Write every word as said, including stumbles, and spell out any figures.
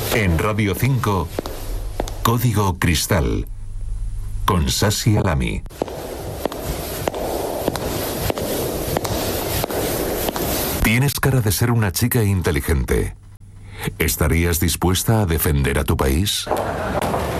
En Radio cinco, Código Cristal, con Sasi Alami. Tienes cara de ser una chica inteligente. ¿Estarías dispuesta a defender a tu país?